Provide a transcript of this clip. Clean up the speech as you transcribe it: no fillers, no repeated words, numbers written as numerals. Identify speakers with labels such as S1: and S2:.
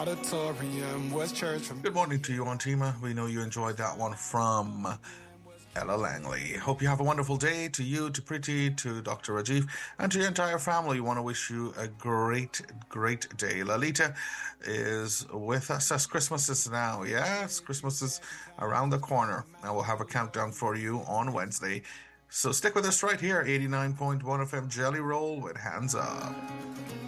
S1: Auditorium, West Church.
S2: Good morning to you, Auntima. We know you enjoyed that one from Ella Langley. Hope you have a wonderful day. To you, to Pretty, to Dr. Rajiv, and to your entire family. We want to wish you a great, great day. Lalita is with us as Christmas is now. Yes, Christmas is around the corner. And we'll have a countdown for you on Wednesday. So stick with us right here, 89.1 FM Jelly Roll with Hands Up.